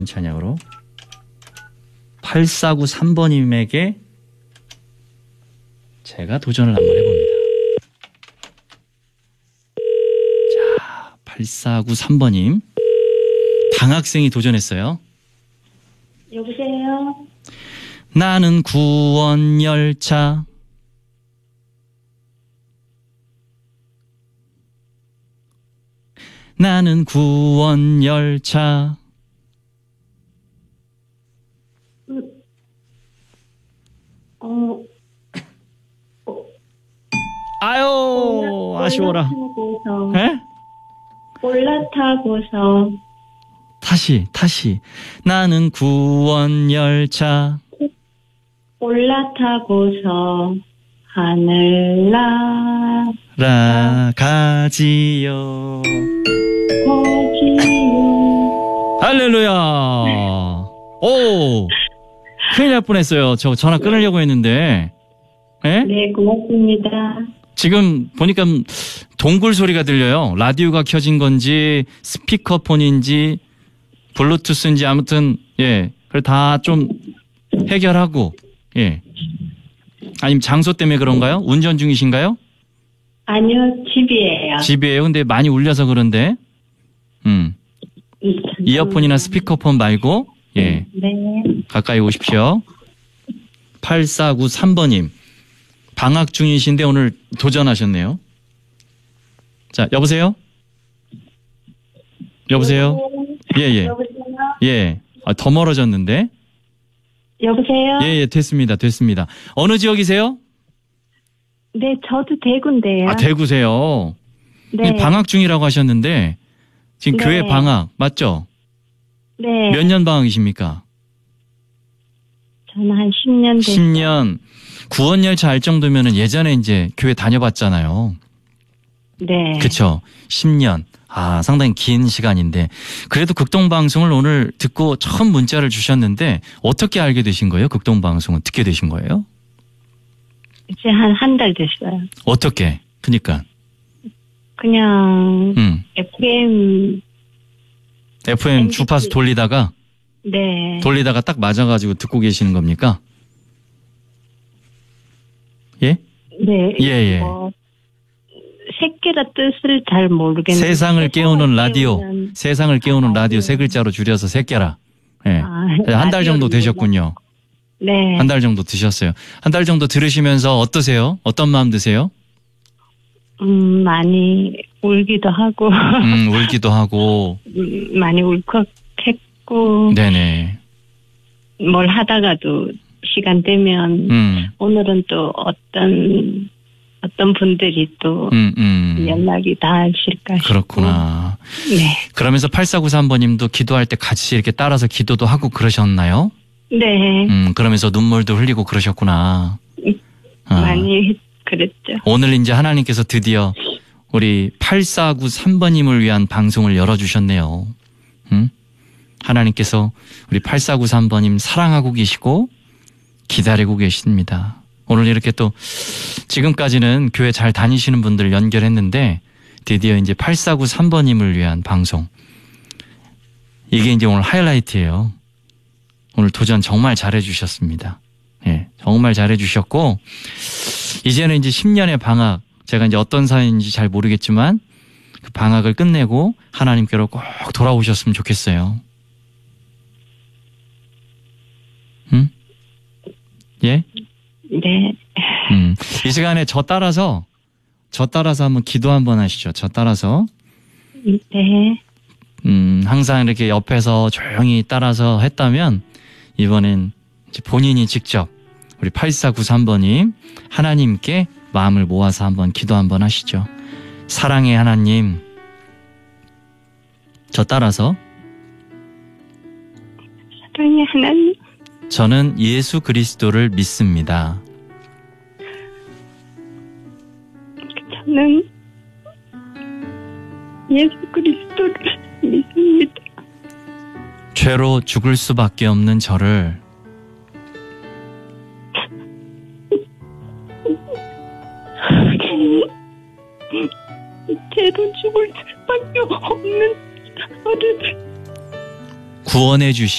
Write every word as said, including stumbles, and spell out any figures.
찬양으로 팔사구삼 번님에게 제가 도전을 한번 해봅니다. 자, 팔사구삼 번님 방학생이 도전했어요. 여보세요? 나는 구원열차 나는 구원열차 어, 어, 아유 아쉬워라. 올라타고서, 에? 올라타고서 다시 다시 나는 구원열차 올라타고서 하늘나 라 가지요. 가지요. 할렐루야. 오 큰일 날 뻔했어요. 저 전화 끊으려고 했는데. 에? 네, 고맙습니다. 지금 보니까 동굴 소리가 들려요. 라디오가 켜진 건지 스피커폰인지 블루투스인지 아무튼 예, 그걸 다 좀 해결하고 예. 아니면 장소 때문에 그런가요? 운전 중이신가요? 아니요, 집이에요. 집이에요. 근데 많이 울려서 그런데 음 이어폰이나 스피커폰 말고 예 네. 가까이 오십시오. 팔사구삼 번님 방학 중이신데 오늘 도전하셨네요. 자, 여보세요? 여보세요? 예, 예. 여보세요? 예. 아, 더 멀어졌는데? 여보세요? 예, 예, 됐습니다. 됐습니다. 어느 지역이세요? 네, 저도 대구인데요. 아, 대구세요. 네. 방학 중이라고 하셨는데 지금 네. 교회 방학 맞죠? 네. 몇 년 방학이십니까? 저는 한 십 년 됐어요. 십 년. 구원열차 알 정도면은 예전에 이제 교회 다녀봤잖아요. 네. 그쵸? 십 년. 아, 상당히 긴 시간인데. 그래도 극동방송을 오늘 듣고 처음 문자를 주셨는데 어떻게 알게 되신 거예요? 극동방송은 듣게 되신 거예요? 이제 한 한 달 됐어요. 어떻게? 그니까. 그냥 음. 에프엠 에프엠 엠비씨. 주파수 돌리다가 네. 돌리다가 딱 맞아가지고 듣고 계시는 겁니까? 예? 네. 예, 예. 뭐 새끼라 뜻을 잘 모르겠는데 세상을 깨우는 라디오. 깨우는- 세상을 깨우는 아, 라디오 라디오. 세 글자로 줄여서 새끼라. 예. 아, 한 달 정도 라디오를 되셨군요. 네. 한 달 정도 드셨어요. 한 달 정도 들으시면서 어떠세요? 어떤 마음 드세요? 음, 많이 울기도 하고 음, 울기도 하고. 음, 많이 울컥했고 네네. 뭘 하다가도 시간 되면 음, 오늘은 또 어떤 어떤 분들이 또 음, 음. 연락이 닿으실까 싶고. 그렇구나. 네. 그러면서 팔사구삼 번님도 기도할 때 같이 이렇게 따라서 기도도 하고 그러셨나요? 네. 음, 그러면서 눈물도 흘리고 그러셨구나. 아, 많이 그랬죠. 오늘 이제 하나님께서 드디어 우리 팔사구삼 번님을 위한 방송을 열어주셨네요. 음? 하나님께서 우리 팔사구삼 번님 사랑하고 계시고 기다리고 계십니다. 오늘 이렇게 또 지금까지는 교회 잘 다니시는 분들 연결했는데 드디어 이제 팔사구삼 번님을 위한 방송. 이게 이제 오늘 하이라이트예요. 오늘 도전 정말 잘해주셨습니다. 예, 정말 잘해주셨고 이제는 이제 십 년의 방학, 제가 이제 어떤 사연인지 잘 모르겠지만 그 방학을 끝내고 하나님께로 꼭 돌아오셨으면 좋겠어요. 응? 예? 네. 음. 이 시간에 저 따라서 저 따라서 한번 기도 한번 하시죠. 저 따라서 네. 음, 항상 이렇게 옆에서 조용히 따라서 했다면 이번엔 이제 본인이 직접 우리 팔사구삼 번님 하나님께 마음을 모아서 한번 기도 한번 하시죠. 사랑의 하나님, 저 따라서 사랑의 하나님, 저는 예수 그리스도를 믿습니다. 저는 예수 그리스도를 믿습니다. 죄로 죽을 수밖에 없는 저를 죄로 죽을 수밖에 없는 저를 구원해 주신